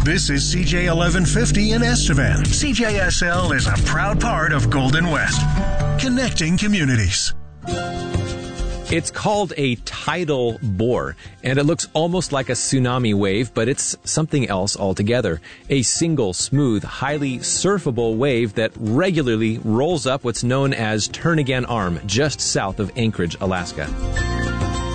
This is CJ 1150 in Estevan. CJSL is a proud part of Golden West, connecting communities. It's called a tidal bore, and it looks almost like a tsunami wave, but it's something else altogether. A single, smooth, highly surfable wave that regularly rolls up what's known as Turnagain Arm, just south of Anchorage, Alaska.